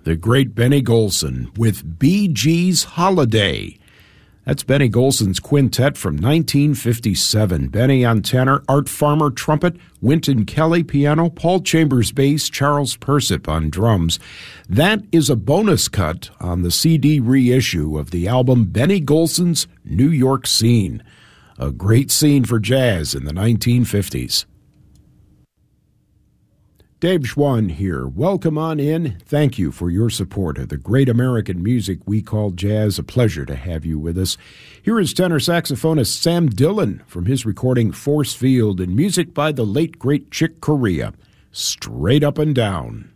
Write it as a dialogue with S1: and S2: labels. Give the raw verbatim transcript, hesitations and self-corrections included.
S1: the great Benny Golson with Bee Gees Holiday. That's Benny Golson's quintet from nineteen fifty-seven. Benny on tenor, Art Farmer trumpet, Wynton Kelly piano, Paul Chambers bass, Charles Persip on drums. That is a bonus cut on the C D reissue of the album Benny Golson's New York Scene. A great scene for jazz in the nineteen fifties. Dave Schwann here. Welcome on in. Thank you for your support of the great American music we call jazz. A pleasure to have you with us. Here is tenor saxophonist Sam Dillon from his recording Force Field and music by the late great Chick Corea. Straight Up and Down.